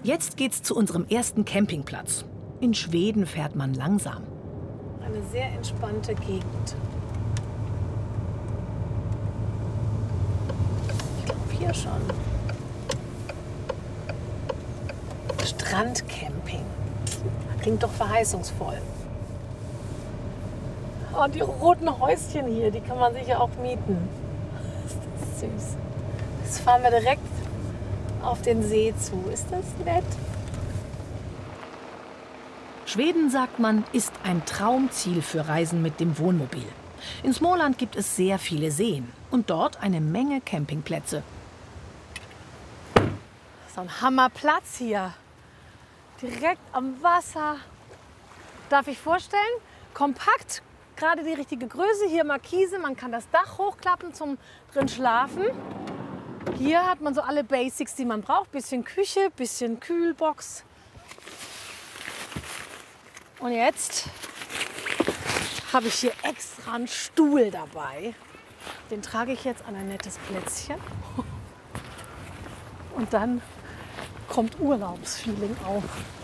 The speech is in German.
Jetzt geht's zu unserem ersten Campingplatz. In Schweden fährt man langsam. Eine sehr entspannte Gegend. Ich glaube hier schon. Strandcamping. Klingt doch verheißungsvoll. Oh, die roten Häuschen hier, die kann man sicher auch mieten. Das ist süß. Jetzt fahren wir direkt auf den See zu. Ist das nett? Schweden, sagt man, ist ein Traumziel für Reisen mit dem Wohnmobil. In Småland gibt es sehr viele Seen und dort eine Menge Campingplätze. So ein Hammerplatz hier. Direkt am Wasser. Darf ich vorstellen? Kompakt, gerade die richtige Größe. Hier Markise, man kann das Dach hochklappen zum drin schlafen. Hier hat man so alle Basics, die man braucht. Bisschen Küche, bisschen Kühlbox. Und jetzt habe ich hier extra einen Stuhl dabei. Den trage ich jetzt an ein nettes Plätzchen. Und dann kommt Urlaubsfeeling auf.